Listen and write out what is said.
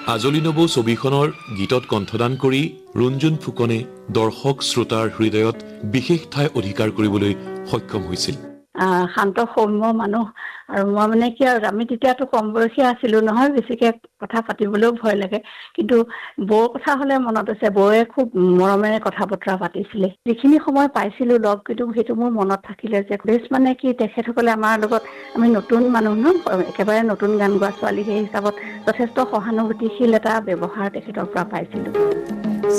আজলি নবৌ ছবিখনৰ গীতত কণ্ঠদান কৰি ৰুণজুণ ফুকনে দৰ্শক শ্ৰোতাৰ হৃদয়ত বিশেষ ঠাই অধিকাৰ কৰিবলৈ সক্ষম হৈছিল। শান্ত সৌম্য মানুহ আৰু মই মানে কি আৰু আমি তেতিয়াতো কম বয়সীয়া আছিলো নহয়, বেছিকে কথা পাতিবলৈও ভয় লাগে, কিন্তু বৌৰ কথা হলে মনত আছে বৌয়ে খুব মৰমেৰে কথা বতৰা পাতিছিলে। যিখিনি সময় পাইছিলো লগ, কিন্তু সেইটো মোৰ মনত থাকিলে যে বেছ মানে কি তেখেতসকলে আমাৰ লগত, আমি নতুন মানুহ ন, একেবাৰে নতুন গান গোৱা ছোৱালী, সেই হিচাপত যথেষ্ট সহানুভূতিশীল এটা ব্যৱহাৰ তেখেতৰ পৰা পাইছিলো।